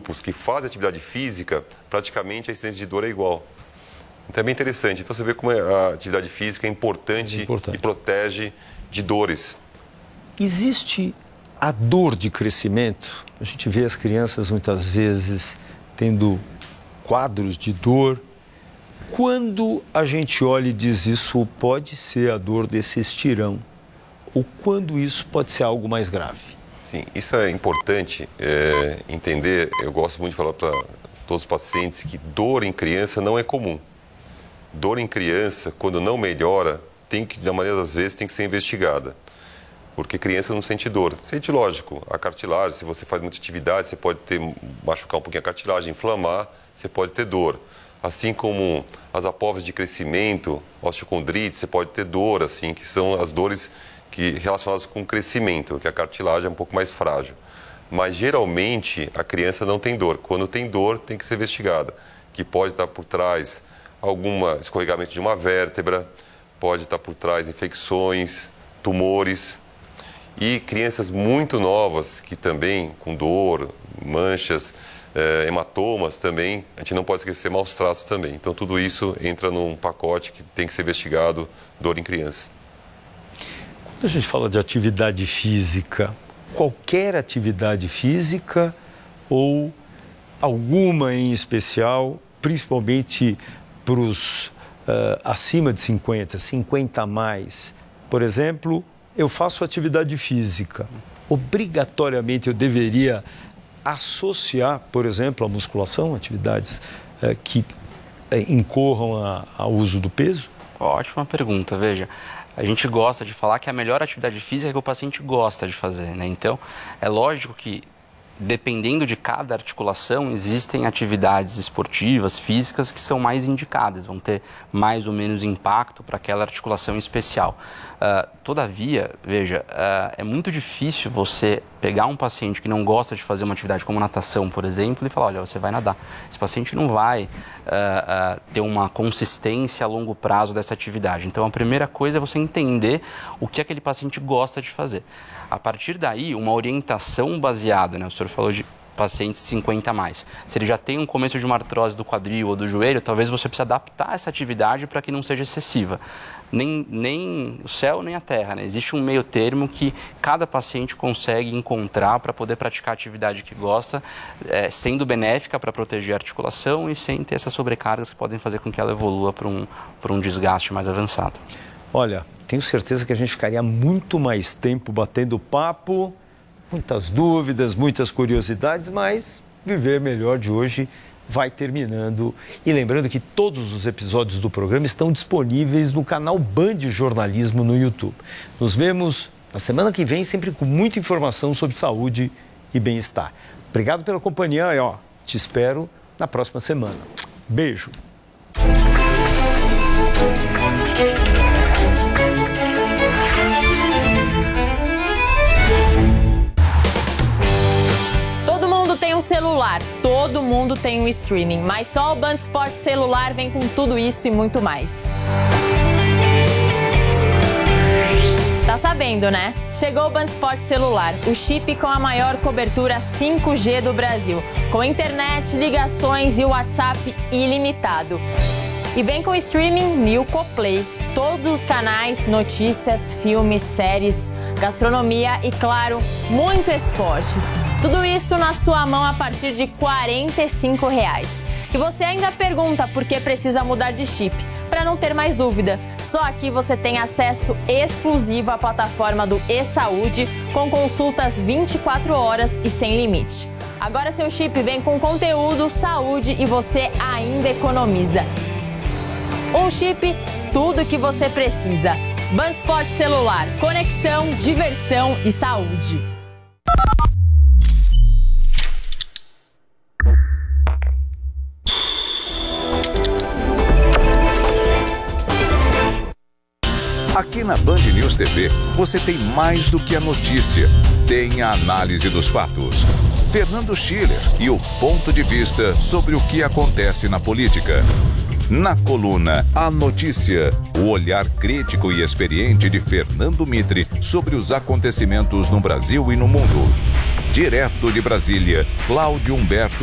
grupos que fazem atividade física, praticamente a incidência de dor é igual. Então é bem interessante. Então você vê como a atividade física é importante e protege de dores. Existe a dor de crescimento? A gente vê as crianças muitas vezes tendo quadros de dor. Quando a gente olha e diz isso pode ser a dor desse estirão, ou quando isso pode ser algo mais grave? Sim, isso é importante entender. Eu gosto muito de falar para todos os pacientes que dor em criança não é comum. Dor em criança, quando não melhora, na maioria das vezes, tem que ser investigada. Porque criança não sente dor. Sente, lógico, a cartilagem, se você faz muita atividade, você pode machucar um pouquinho a cartilagem, inflamar, você pode ter dor. Assim como as apófises de crescimento, osteocondrite, você pode ter dor, assim, que são as dores relacionadas com o crescimento, que a cartilagem é um pouco mais frágil. Mas, geralmente, a criança não tem dor. Quando tem dor, tem que ser investigada. Que pode estar por trás algum escorregamento de uma vértebra, pode estar por trás infecções, tumores. E crianças muito novas, que também com dor, manchas, hematomas também, a gente não pode esquecer maus traços também. Então, tudo isso entra num pacote que tem que ser investigado, dor em criança. Quando a gente fala de atividade física, qualquer atividade física ou alguma em especial, principalmente para os acima de 50 a mais. Por exemplo, eu faço atividade física. Obrigatoriamente eu deveria associar, por exemplo, a musculação, atividades que incorram ao uso do peso? Ótima pergunta, veja. A gente gosta de falar que a melhor atividade física é que o paciente gosta de fazer, né? Então, é lógico que, dependendo de cada articulação, existem atividades esportivas, físicas, que são mais indicadas, vão ter mais ou menos impacto para aquela articulação especial. Todavia, veja, é muito difícil você pegar um paciente que não gosta de fazer uma atividade como natação, por exemplo, e falar, olha, você vai nadar. Esse paciente não vai ter uma consistência a longo prazo dessa atividade. Então, a primeira coisa é você entender o que aquele paciente gosta de fazer. A partir daí, uma orientação baseada, né? O senhor falou de pacientes 50 a mais. Se ele já tem um começo de uma artrose do quadril ou do joelho, talvez você precise adaptar essa atividade para que não seja excessiva. Nem o céu, nem a terra, né? Existe um meio termo que cada paciente consegue encontrar para poder praticar a atividade que gosta, sendo benéfica para proteger a articulação e sem ter essas sobrecargas que podem fazer com que ela evolua para um desgaste mais avançado. Olha, tenho certeza que a gente ficaria muito mais tempo batendo papo, muitas dúvidas, muitas curiosidades, mas Viver Melhor de hoje vai terminando. E lembrando que todos os episódios do programa estão disponíveis no canal Band Jornalismo no YouTube. Nos vemos na semana que vem, sempre com muita informação sobre saúde e bem-estar. Obrigado pela companhia e te espero na próxima semana. Beijo! Tem um celular, todo mundo tem um streaming, mas só o Band Esportes Celular vem com tudo isso e muito mais. Tá sabendo, né? Chegou o Band Esportes Celular, o chip com a maior cobertura 5G do Brasil, com internet, ligações e WhatsApp ilimitado. E vem com streaming Nilco Play, todos os canais, notícias, filmes, séries, gastronomia e, claro, muito esporte. Tudo isso na sua mão a partir de R$ 45. E você ainda pergunta por que precisa mudar de chip. Para não ter mais dúvida, só aqui você tem acesso exclusivo à plataforma do eSaúde, com consultas 24 horas e sem limite. Agora seu chip vem com conteúdo, saúde e você ainda economiza. Um chip, tudo que você precisa. Band Esportes Celular, conexão, diversão e saúde. Aqui na Band News TV, você tem mais do que a notícia. Tem a análise dos fatos. Fernando Schiller e o ponto de vista sobre o que acontece na política. Na coluna A Notícia, o olhar crítico e experiente de Fernando Mitre sobre os acontecimentos no Brasil e no mundo. Direto de Brasília, Cláudio Humberto